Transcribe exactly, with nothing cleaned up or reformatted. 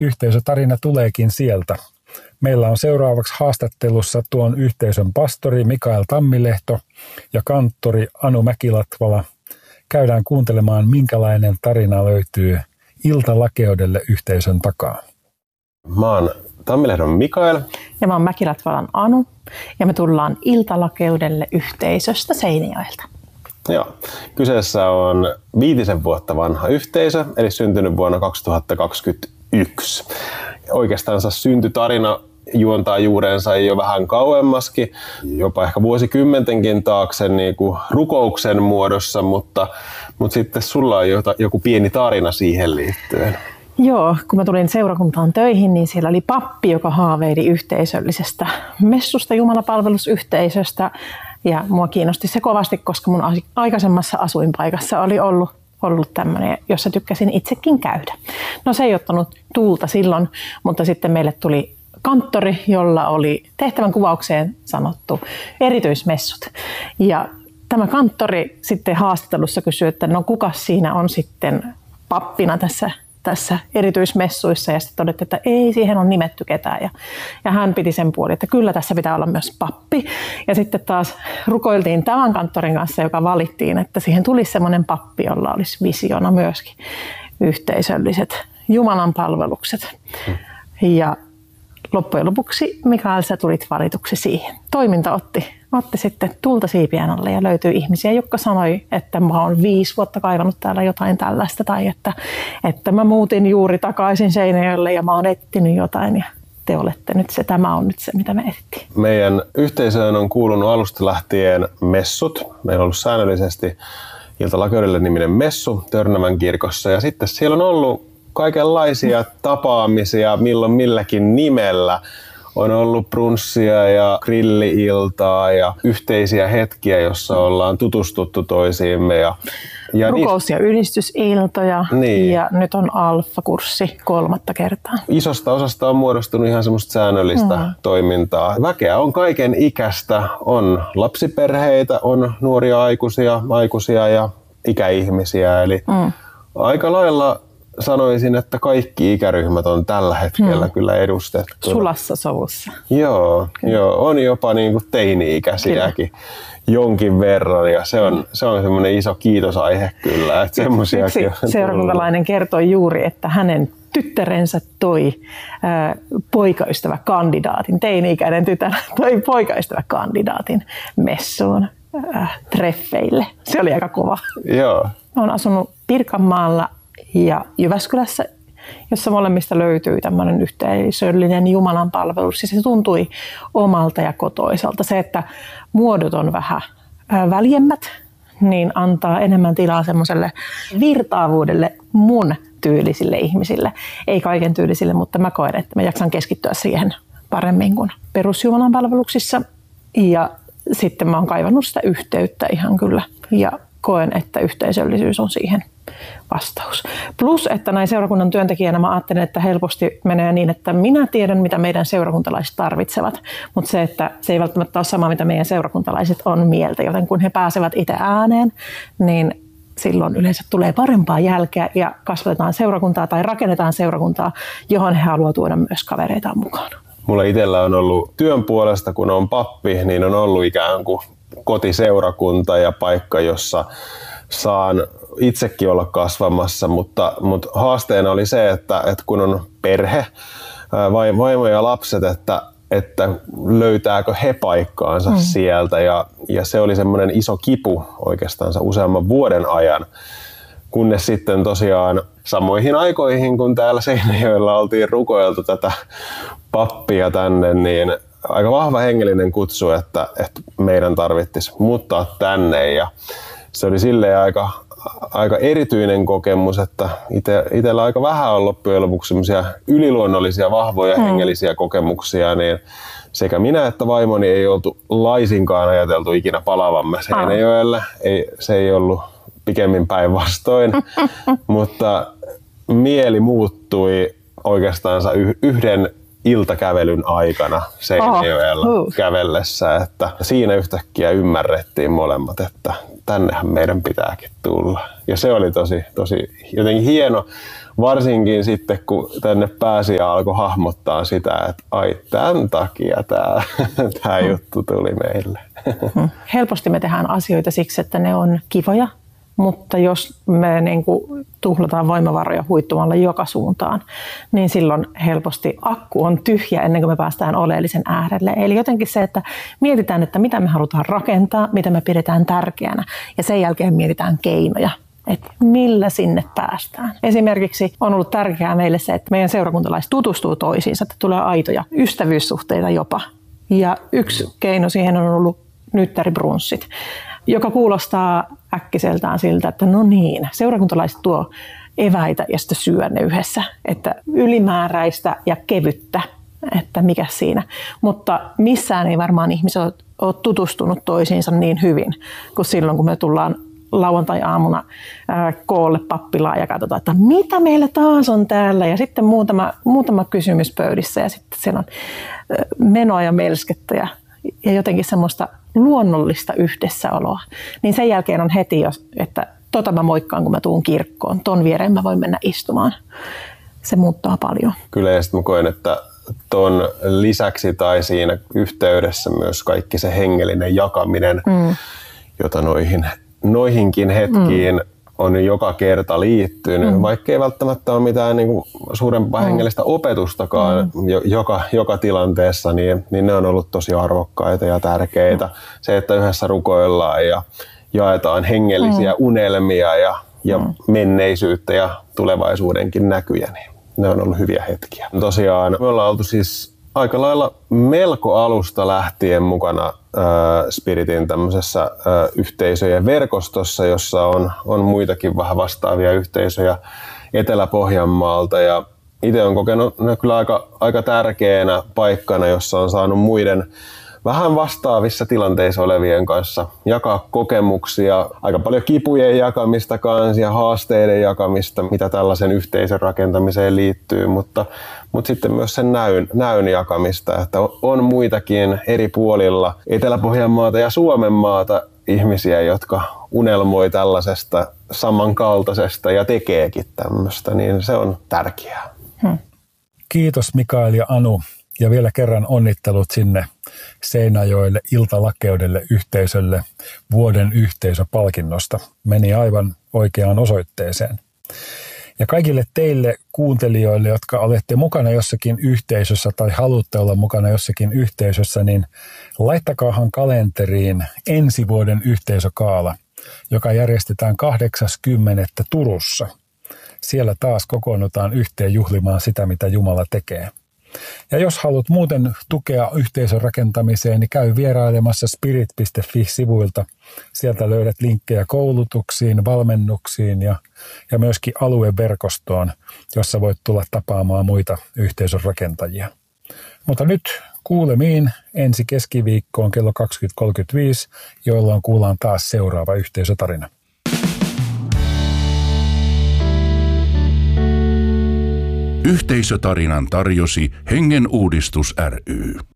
Yhteisötarina tuleekin sieltä. Meillä on seuraavaksi haastattelussa tuon yhteisön pastori Mikael Tammilehto ja kanttori Anu Mäkilatvala. Käydään kuuntelemaan, minkälainen tarina löytyy Iltalakeudelle yhteisön takaa. Mä oon Tammilehdon Mikael. Ja mä oon Mäkilatvalan Anu. Ja me tullaan Iltalakeudelle yhteisöstä Seinäjoelta. Joo. Kyseessä on viitisen vuotta vanha yhteisö, eli syntynyt vuonna kaksituhattakaksikymmentäyksi. Oikeastaan syntytarina juontaa juurensa jo vähän kauemmaskin, jopa ehkä vuosikymmentenkin taakse niin kuin rukouksen muodossa, mutta, mutta sitten sulla on joku pieni tarina siihen liittyen. Joo, kun mä tulin seurakuntaan töihin, niin siellä oli pappi, joka haaveili yhteisöllisestä messusta, jumalapalvelusyhteisöstä. Ja mua kiinnosti se kovasti, koska mun aikaisemmassa asuinpaikassa oli ollut, ollut tämmöinen, jossa tykkäsin itsekin käydä. No se ei ottanut tuulta silloin, mutta sitten meille tuli kanttori, jolla oli tehtävän kuvaukseen sanottu erityismessut. Ja tämä kanttori sitten haastattelussa kysyi, että no kuka siinä on sitten pappina tässä tässä erityismessuissa, ja sitten todettiin, että ei siihen on nimetty ketään. Ja, ja hän piti sen puolin, että kyllä tässä pitää olla myös pappi. Ja sitten taas rukoiltiin tämän kanttorin kanssa, joka valittiin, että siihen tulisi semmoinen pappi, jolla olisi visiona myöskin yhteisölliset Jumalan palvelukset. Hmm. Ja loppujen lopuksi, Mikael, sä tulit valituksi siihen. Toiminta otti, otti sitten tulta siipien alle ja löytyi ihmisiä, jotka sanoi, että mä oon viisi vuotta kaivannut täällä jotain tällaista tai että, että mä muutin juuri takaisin Seinäjoelle ja mä oon etsinyt jotain ja te olette nyt se, tämä on nyt se, mitä me etsittiin. Meidän yhteisöön on kuulunut alusta lähtien messut. Meillä on ollut säännöllisesti Iltalakeudelle niminen messu Törnävän kirkossa ja sitten siellä on ollut kaikenlaisia tapaamisia milloin milläkin nimellä. On ollut brunssia ja grilli-iltaa ja yhteisiä hetkiä, jossa ollaan tutustuttu toisiimme. Ja, ja rukous- ja ylistysiltoja niin. Ja nyt on alfa-kurssi kolmatta kertaa. Isosta osasta on muodostunut ihan semmoista säännöllistä mm. toimintaa. Väkeä on kaiken ikäistä, on lapsiperheitä, on nuoria aikuisia, aikuisia ja ikäihmisiä. Eli mm. aika lailla sanoisin, että kaikki ikäryhmät on tällä hetkellä hmm. kyllä edustettu. Sulassa sovussa. Joo, joo, on jopa niin kuin teini-ikäisiäkin kyllä. jonkin verran ja se on, se on semmoinen iso kiitosaihe kyllä. Että yksi seurakuntalainen kertoi juuri, että hänen tyttärensä toi ää, poikaystäväkandidaatin, teini-ikäinen tytär toi poikaystäväkandidaatin messuun ää, treffeille. Se oli aika kova. Joo. Olen asunut Pirkanmaalla ja Jyväskylässä, jossa molemmista löytyy tämmöinen yhteisöllinen Jumalan palvelus. Ja se tuntui omalta ja kotoisalta. Se, että muodot on vähän väljemmät, niin antaa enemmän tilaa semmoiselle virtaavuudelle mun tyylisille ihmisille. Ei kaiken tyylisille, mutta mä koen, että mä jaksan keskittyä siihen paremmin kuin perusjumalan palveluksissa. Ja sitten mä oon kaivannut sitä yhteyttä ihan kyllä. Ja koen, että yhteisöllisyys on siihen vastaus. Plus, että näin seurakunnan työntekijänä mä ajattelen, että helposti menee niin, että minä tiedän, mitä meidän seurakuntalaiset tarvitsevat, mutta se, että se ei välttämättä ole sama, mitä meidän seurakuntalaiset on mieltä, joten kun he pääsevät itse ääneen, niin silloin yleensä tulee parempaa jälkeä ja kasvatetaan seurakuntaa tai rakennetaan seurakuntaa, johon he haluavat tuoda myös kavereitaan mukaan. Mulla itsellä on ollut työn puolesta, kun on pappi, niin on ollut ikään kuin kotiseurakunta ja paikka, jossa saan itsekin olla kasvamassa, mutta, mutta haasteena oli se, että, että kun on perhe, vaimo ja lapset, että, että löytääkö he paikkaansa mm. sieltä ja, ja se oli semmoinen iso kipu oikeastaan useamman vuoden ajan, kunnes sitten tosiaan samoihin aikoihin, kun täällä Seinäjoella oltiin rukoiltu tätä pappia tänne, niin aika vahva hengellinen kutsu, että, että meidän tarvitsisi muuttaa tänne ja se oli silleen aika, aika erityinen kokemus, että ite, itsellä aika vähän on loppujen lopuksi semmoisia yliluonnollisia, vahvoja hmm. hengellisiä kokemuksia, niin sekä minä että vaimoni ei oltu laisinkaan ajateltu ikinä palavamme Seinäjoelle. Ei, se ei ollut pikemmin päinvastoin, mutta mieli muuttui oikeastaan yhden iltakävelyn aikana Seinäjoella oh, uh. kävellessä, että siinä yhtäkkiä ymmärrettiin molemmat, että tännehän meidän pitääkin tulla. Ja se oli tosi, tosi jotenkin hieno, varsinkin sitten kun tänne pääsi ja alkoi hahmottaa sitä, että ai tämän takia tämä, tämä juttu tuli meille. Helposti me tehdään asioita siksi, että ne on kivoja. Mutta jos me niin kuin tuhlataan voimavaroja huittumalla joka suuntaan, niin silloin helposti akku on tyhjä ennen kuin me päästään oleellisen äärelle. Eli jotenkin se, että mietitään, että mitä me halutaan rakentaa, mitä me pidetään tärkeänä ja sen jälkeen mietitään keinoja, että millä sinne päästään. Esimerkiksi on ollut tärkeää meille se, että meidän seurakuntalaiset tutustuu toisiinsa, että tulee aitoja ystävyyssuhteita jopa. Ja yksi keino siihen on ollut nyttäribrunssit, joka kuulostaa äkkiseltään siltä, että no niin, seurakuntalaiset tuo eväitä ja sitten syö ne yhdessä. Että ylimääräistä ja kevyttä, että mikä siinä. Mutta missään ei varmaan ihmiset ole tutustunut toisiinsa niin hyvin kuin silloin, kun me tullaan lauantai-aamuna ää, koolle pappilaan ja katsotaan, että mitä meillä taas on täällä. Ja sitten muutama, muutama kysymys pöydissä ja sitten siellä on ää, menoa ja melskettä ja, ja jotenkin semmoista luonnollista yhdessäoloa. Niin sen jälkeen on heti, jos, että tota mä moikkaan, kun mä tuun kirkkoon. Ton viereen mä voin mennä istumaan. Se muuttaa paljon. Kyllä, ja sitten mä koen, että ton lisäksi tai siinä yhteydessä myös kaikki se hengellinen jakaminen, mm. jota noihin, noihinkin hetkiin mm. on joka kerta liittynyt, mm. vaikka ei välttämättä ole mitään niin kuin suurempaa mm. hengellistä opetustakaan mm. joka, joka tilanteessa, niin, niin ne on ollut tosi arvokkaita ja tärkeitä. Mm. Se, että yhdessä rukoillaan ja jaetaan hengellisiä mm. unelmia ja, ja mm. menneisyyttä ja tulevaisuudenkin näkyjä, niin ne on ollut hyviä hetkiä. Tosiaan me ollaan oltu siis aika lailla melko alusta lähtien mukana äh, Spiritin tämmöisessä äh, yhteisöjen verkostossa, jossa on, on muitakin vähän vastaavia yhteisöjä Etelä-Pohjanmaalta. Ja itse olen kokenut ne kyllä aika, aika tärkeänä paikkana, jossa on saanut muiden vähän vastaavissa tilanteissa olevien kanssa jakaa kokemuksia, aika paljon kipujen jakamista kanssa ja haasteiden jakamista, mitä tällaisen yhteisön rakentamiseen liittyy, mutta, mutta sitten myös sen näyn, näyn jakamista, että on muitakin eri puolilla Etelä-Pohjanmaata ja Suomenmaata ihmisiä, jotka unelmoi tällaisesta samankaltaisesta ja tekeekin tämmöistä, niin se on tärkeää. Hmm. Kiitos Mikael ja Anu. Ja vielä kerran onnittelut sinne Seinäjoelle iltalakeudelle yhteisölle vuoden yhteisöpalkinnosta. Meni aivan oikeaan osoitteeseen. Ja kaikille teille kuuntelijoille, jotka olette mukana jossakin yhteisössä tai haluatte olla mukana jossakin yhteisössä, niin laittakaahan kalenteriin ensi vuoden yhteisökaala, joka järjestetään kahdeksas kymmenettä Turussa. Siellä taas kokoonnutaan yhteen juhlimaan sitä, mitä Jumala tekee. Ja jos haluat muuten tukea yhteisön rakentamiseen, niin käy vierailemassa spirit piste fi-sivuilta. Sieltä löydät linkkejä koulutuksiin, valmennuksiin ja, ja myöskin alueverkostoon, jossa voit tulla tapaamaan muita yhteisön rakentajia. Mutta nyt kuulemiin ensi keskiviikkoon kello kaksikymmentä kolmekymmentäviisi, jolloin kuullaan taas seuraava yhteisötarina. Yhteisötarinan tarjosi Hengen Uudistus ry.